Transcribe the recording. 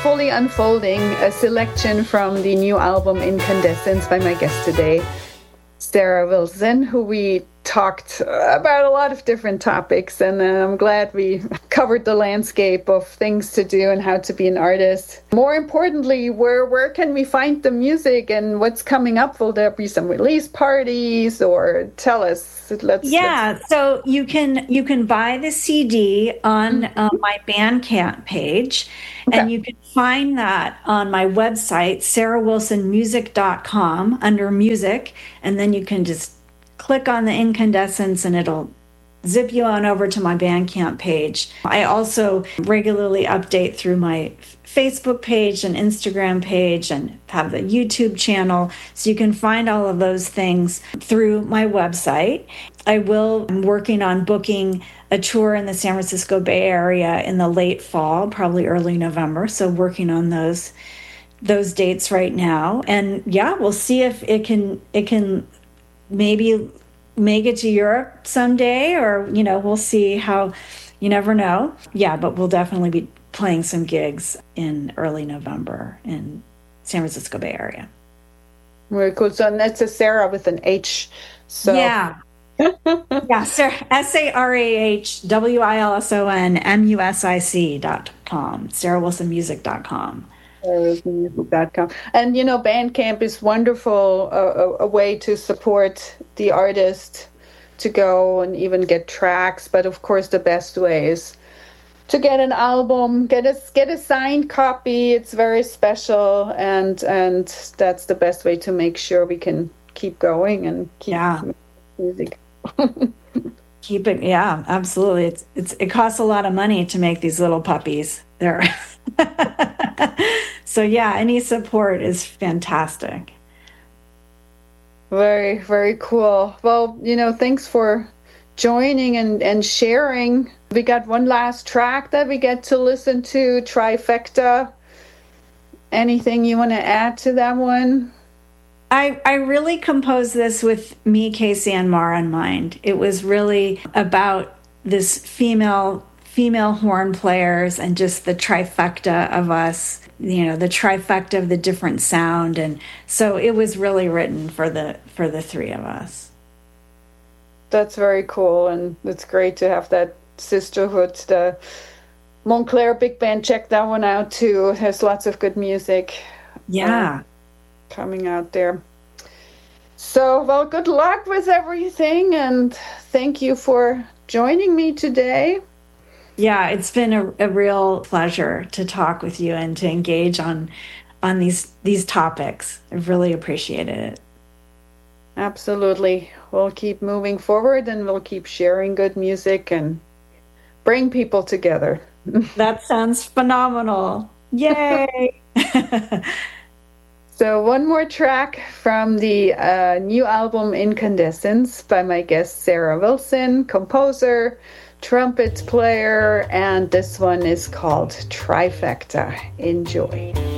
Fully Unfolding, a selection from the new album Incandescence by my guest today, Sarah Wilson, who we talked about a lot of different topics, and I'm glad we covered the landscape of things to do and how to be an artist. More importantly, where can we find the music and what's coming up? Will there be some release parties, or tell us? So you can buy the CD on my Bandcamp page, and you can find that on my website, sarahwilsonmusic.com, under music, and then you can just click on the Incandescence and it'll zip you on over to my Bandcamp page. I also regularly update through my Facebook page and Instagram page and have the YouTube channel, so you can find all of those things through my website. I'm working on booking a tour in the San Francisco Bay Area in the late fall, probably early November, so working on those dates right now. And we'll see if it can maybe make it to Europe someday, or, we'll see how, you never know. But we'll definitely be playing some gigs in early November in San Francisco Bay Area. Very cool. So that's a Sarah with an H. So Sarah, SarahWilsonmusic.com, sarahwilsonmusic.com. And Bandcamp is wonderful, a way to support the artist, to go and even get tracks. But of course, the best way is to get an album, get a signed copy. It's very special, and that's the best way to make sure we can keep going and keep music. Keep it, absolutely. It costs a lot of money to make these little puppies. They're so any support is fantastic. Very, very cool. Well, thanks for joining and sharing. We got one last track that we get to listen to, Trifecta. Anything you want to add to that one? I really composed this with me, Casey, and Mara in mind. It was really about this female horn players and just the trifecta of us, the trifecta of the different sound. And so it was really written for the three of us. That's very cool. And it's great to have that sisterhood. The Montclair Big Band, check that one out too. It has lots of good music. Coming out there. So, well, good luck with everything, and thank you for joining me today. Yeah, it's been a real pleasure to talk with you and to engage on these topics. I've really appreciated it. Absolutely. We'll keep moving forward, and we'll keep sharing good music and bring people together. That sounds phenomenal. Yay! So one more track from the new album Incandescence by my guest Sarah Wilson, composer, trumpet player, and this one is called Trifecta. Enjoy.